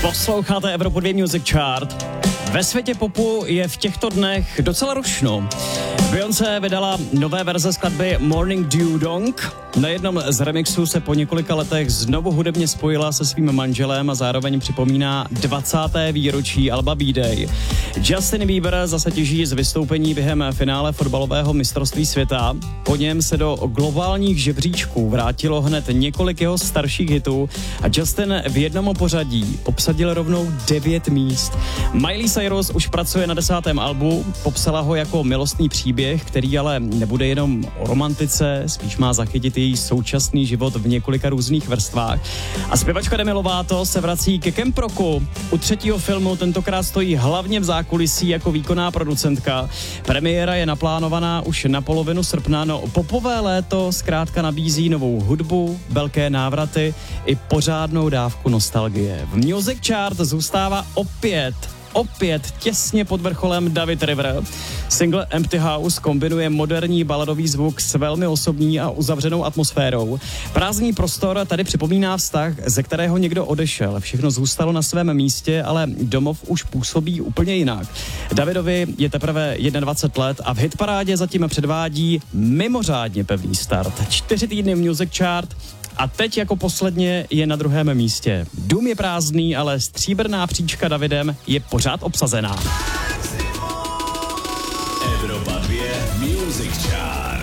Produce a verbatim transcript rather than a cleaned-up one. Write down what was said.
Posloucháte Evropu dva Music Chart. Ve světě popu je v těchto dnech docela rušno. Beyoncé vydala nové verze skladby Morning Dew Dong. Na jednom z remixů se po několika letech znovu hudebně spojila se svým manželem a zároveň připomíná dvacáté výročí alba B-Day. Justin Bieber zase těží z vystoupení během finále fotbalového mistrovství světa. Po něm se do globálních žebříčků vrátilo hned několik jeho starších hitů a Justin v jednom pořadí obsadil rovnou devět míst. Miley Cyrus už pracuje na desátém albu, popsala ho jako milostný příběh, který ale nebude jenom o romantice, spíš má zachytit její současný život v několika různých vrstvách. A zpěvačka Demi Lovato se vrací ke Camp Rocku. U třetího filmu tentokrát stojí hlavně v zákulisí jako výkonná producentka. Premiéra je naplánovaná už na polovinu srpna, no popové léto zkrátka nabízí novou hudbu, velké návraty i pořádnou dávku nostalgie. V Music Chart zůstává opět Opět těsně pod vrcholem David River. Single Empty House kombinuje moderní baladový zvuk s velmi osobní a uzavřenou atmosférou. Prázdný prostor tady připomíná vztah, ze kterého někdo odešel. Všechno zůstalo na svém místě, ale domov už působí úplně jinak. Davidovi je teprve dvacet jedna let a v hitparádě zatím předvádí mimořádně pevný start. Čtyři týdny Music Chart. A teď jako posledně je na druhém místě. Dům je prázdný, ale stříbrná příčka Davidem je pořád obsazená. Evropa dva Music Chart.